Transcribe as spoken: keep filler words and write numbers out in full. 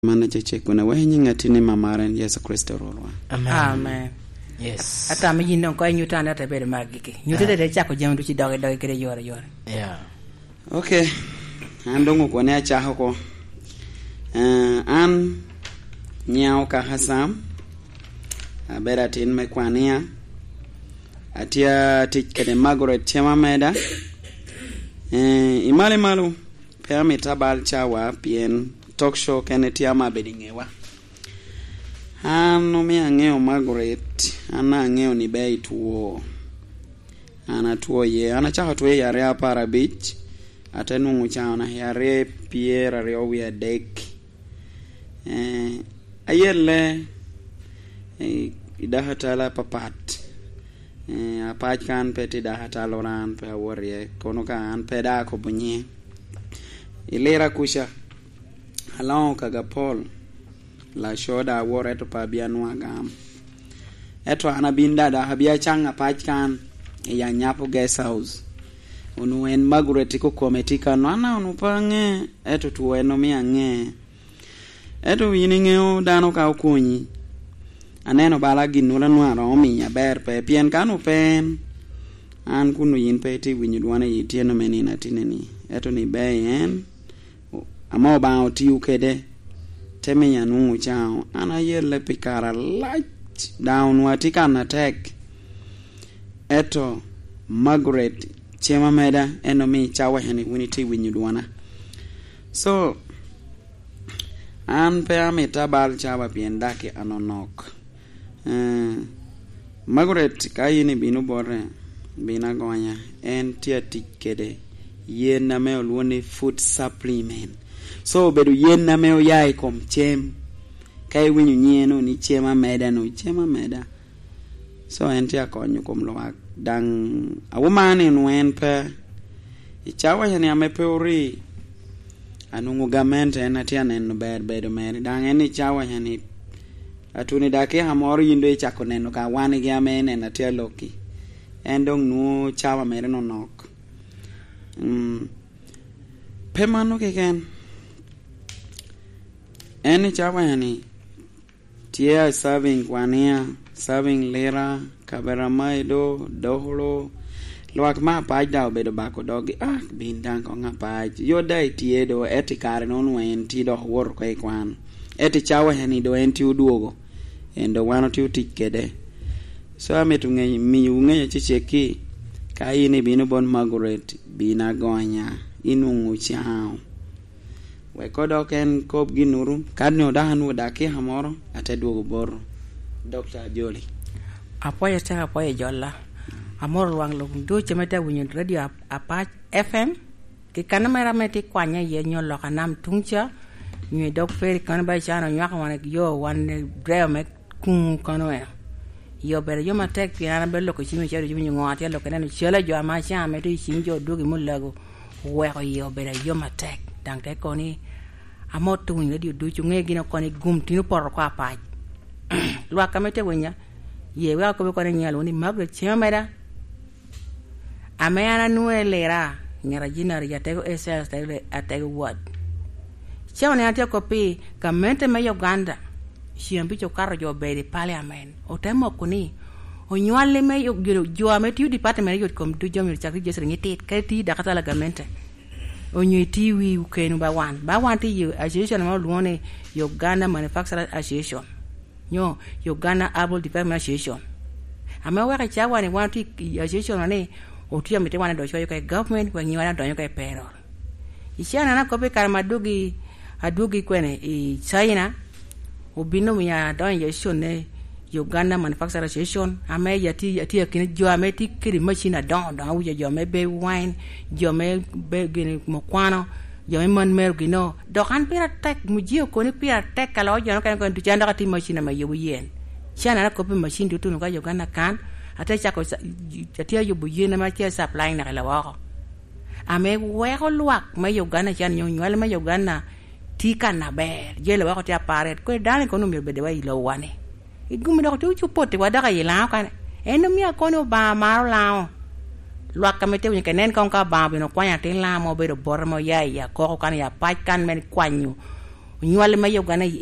Mana cheche kuna wenye ngatini mamaren Yesu Kristo rolwa. Amen. Amen. Yes. Ata mi nyino ko nyuta na tabere magiki. Nyuta de chako jamu chi doge doge kere yore yore. Yeah. Okay. Andongo ko ne acha ko. Eh an nyao ka Hasam. Abera tin me kwania. Atia tikede Margaret Chema Meda. Eh imale malu permi tabal chawa pien talk show keneti ama bedingewa. Ano mi angeo Margaret ana angeo ni bei tuo. Ana tuo ye ana chaka tuo ya rea para beach atenungu chaona ya re piera re owi dek. Eh ayele eh idahatala papat. Eh apach kan peti dahatala ran pe awore kono kan peda ko bunye. Ilera kusha Along kaga Paul la shoda wore to pabianwa gam eto anabinda da habia changa pachkan ya nyapo guest house unu en Margaret ko kometika no ana unu pange eto tuweno mi ange eto wininge dano ka okunyi aneno bala ginula nwara ominya ber pe pien kanu pen an kunu yin pe ti winyudwana yitieno menina tineni eto ni beyen Amo ba oti ukede temenya nungu chao ana yele pikara light down watika na tek eto Margaret Chema Meda enomi chawa heni winiti winyudwana so an pe ameta bal chawa piendake anonok uh, Margaret kayini binu bore bina gonya en tia tikede yena me olwoni food supplement so bedu yen na meo yai kom chem kai winyu nyieno ni Chema Meda no Chema Meda so enti akonyo kom loak dang awumani nwen pe ichawa yani amepeuri anungu gamente na tia neno bed bedo meri dang eni chawa yani atuni dake hamori yindo ichako neno ka wani gi amene na tia loki endong nu chawa meri no nok mm pemano keken Any chawa yani tia serving kwania serving lera kaberamaido doholo luak ma pajda obedo bako dogi ah bindang ko ngapaj yo dai tiedo etikare non wen ti do wor ko ikwan eti chawa yani do enti uduogo endo wano ti utikede so ametu nge mi unge chicheki kai ni binu bon Margaret bina gonya inungu chao we kodo ken kop ginuru kadno dahanu dake hamoro atedugo bor Doctor Joli Apoya ta apoya jolla amor wang lo do chemeta winyo radio apa F M ke kanamera meti kwanya ye nyolo kanam tungcha nyi dok fer kan ba chana nyaka wan yo wan drame kun kanwe yo ber yo matek piana bello ko chimi chero chimi ngwati lo kenano chela jo ama cha meti chinjo dugi mulago we ko yo ber yo matek dang te koni amot tu ngi di du chunge gina koni gum tinu por ko apa lwa kamete wenya ye wa ko ko ne nyalo ni Margaret Chema Meda amena nuelera ngara jinar ya tego ss tele atego word chao ne ate kopi kamente me Uganda shiambi cho karo jo be di parliament o temo kuni o nywale me yo jo ameti department yo kom du jo mi chakri jesre ngitit kati da kata la gamente Onyeti wi ukenu ba wan ba wan ti you association ma luone Uganda Manufacturer Association nyo Uganda Able Development Association ama wa ka chawa ni wan ti association ne otia mete wan do shoyo ka government wa nyiwana do ka pero ishana na kope karma dugi adugi kwene i China obino ya do association ne Uganda Manufacturer Association ame yati yati akini jo ame ti kiri machine don don uja jo me be wine jo me be gini mokwano jo me man mer gino do kan pira tek mujio ko ni pira tek kala jo no kan ko tu janda ka ti machine ma yobu yen chana na ko pe machine tu tu no ka Uganda kan ate cha ko ati yo bu yen ma che supply na kala wa ame we ko luak ma Uganda chan nyo nywale ma Uganda ti kan na ber je le wa ko ti apare ko dane ko no mi be de wa ilo wane igumi do tu chupote wada ka yila kan eno mi akono ba mar lao lwa kamete wen kenen kon ka ba bino kwanya tin la mo be do bor mo ya ya ko kan ya pa kan men kwanyu nyual ma Uganda